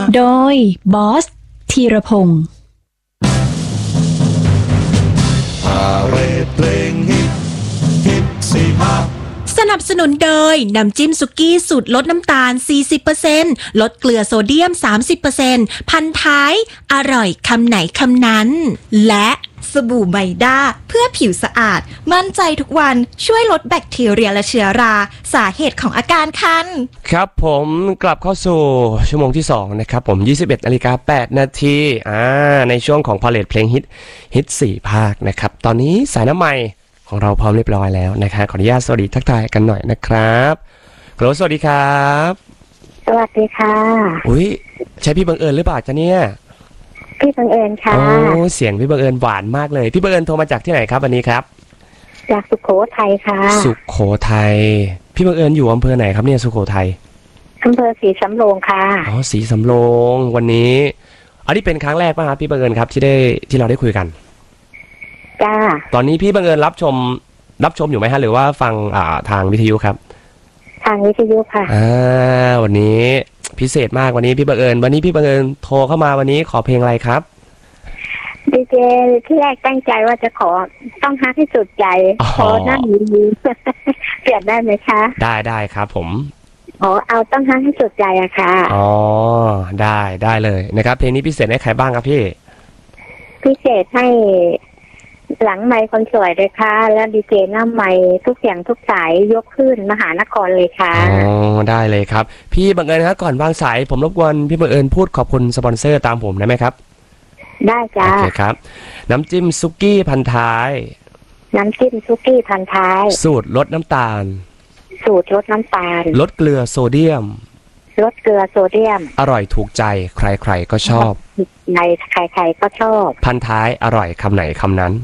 โดยบอสธีรพงศ์สนับสนุนโดยน้ำจิ้มสุกี้สูตรลดน้ำตาล 40% ลดเกลือโซเดียม 30% พันท้ายอร่อยคำไหนคำนั้นและสบู่ไมด้าเพื่อผิวสะอาดมั่นใจทุกวันช่วยลดแบคทีเรียและเชื้อราสาเหตุของอาการคันครับผมกลับเข้าสู่ชั่วโมงที่2นะครับผม 21:08 นาทีในช่วงของพาเลทเพลงฮิต4ภาคนะครับตอนนี้สายน้ำใหม่ของเราพร้อมเรียบร้อยแล้วนะครับขออนุญาตสวัสดีทักทายกันหน่อยนะครับฮัลโหลสวัสดีครับสวัสดีค่ะอุ้ยใช่พี่บังเอิญหรือเปล่าจ๊ะเนี่ยพี่บังเอิญค่ะโอ้เสียงพี่บังเอิญหวานมากเลยพี่บังเอิญโทรมาจากที่ไหนครับวันนี้ครับจากสุโขทัยค่ะสุโขทัยพี่บังเอิญอยู่อำเภอไหนครับเนี่ยสุโขทัยอำเภอศรีสำโรงค่ะอ๋อศรีสำโรงวันนี้อันนี้เป็นครั้งแรกป่ะครับพี่บังเอิญครับที่เราได้คุยกันจ้าตอนนี้พี่บังเอิญรับชมอยู่ไหมฮะหรือว่าฟังทางวิทยุครับทางวิทยุค่ะวันนี้พิเศษมากวันนี้พี่บังเอิญโทรเข้ามาวันนี้ขอเพลงอะไรครับดีเจที่แรกตั้งใจว่าจะขอต้องฮักให้สุดใจขอหน้านี้เปลี่ยนได้ไหมคะได้ครับผมเอาต้องฮักให้สุดใจอะค่ะได้เลยนะครับเพลงนี้พิเศษให้ใครบ้างครับพี่พิเศษให้หลังไมค์คนสวยเลยค่ะแล้วดีเจหน้าไมค์ทุกเสียงทุกสายยกขึ้นมหานครเลยค่ะได้เลยครับพี่บังเอิญครับก่อนวางสายผมรบกวนพี่บังเอิญพูดขอบคุณสปอนเซอร์ตามผมได้ไหมครับได้จ้าโอเคครับน้ำจิ้มซุกี้พันท้ายสูตรลดน้ำตาลลดเกลือโซเดียมอร่อยถูกใจใครๆก็ชอบใครๆก็ชอบพันท้ายอร่อยคำไหนคำนั้น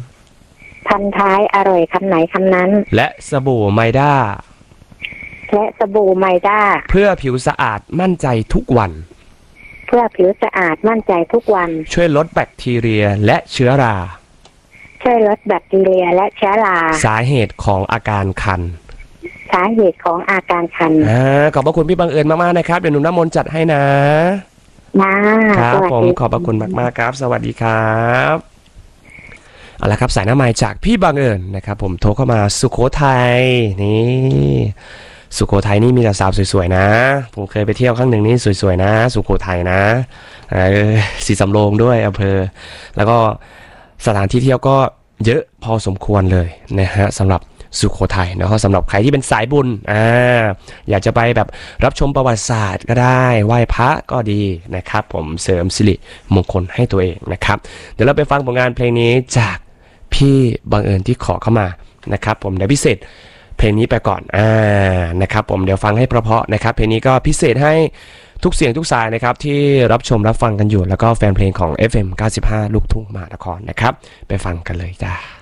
และสบู่ไมด้าเพื่อผิวสะอาดมั่นใจทุกวันช่วยลดแบคทีเรียและเชื้อราสาเหตุของอาการคันขอบพระคุณพี่บังเอิญมากๆนะครับเดี๋ยวหนุ่มน้ำมนต์จัดให้นะครับผมขอบพระคุณมากๆครับสวัสดีครับเอาละครับสายน้ำไม้จากพี่บังเอิญนะครับผมโทรเข้ามาสุโขทัยนี่สุโขทัยนี่มีแต่สาวสวยๆนะผมเคยไปเที่ยวครั้งหนึ่งนี่สวยๆนะสุโขทัยนะศรีสำโรงด้วยอำเภอแล้วก็สถานที่เที่ยวก็เยอะพอสมควรเลยนะฮะสำหรับสุโขทัยนะครับสำหรับใครที่เป็นสายบุญอยากจะไปแบบรับชมประวัติศาสตร์ก็ได้ไหว้พระก็ดีนะครับผมเสริมสิริมงคลให้ตัวเองนะครับเดี๋ยวเราไปฟังผลงานเพลงนี้จากพี่บังเอิญที่ขอเข้ามานะครับผมเดี๋ยวพิเศษเพลงนี้ไปก่อนนะครับผมเดี๋ยวฟังให้เพราะๆนะครับเพลงนี้ก็พิเศษให้ทุกเสียงทุกสายนะครับที่รับชมรับฟังกันอยู่แล้วก็แฟนเพลงของ FM 95 ลูกทุ่งมหานครนะครับไปฟังกันเลยจ้า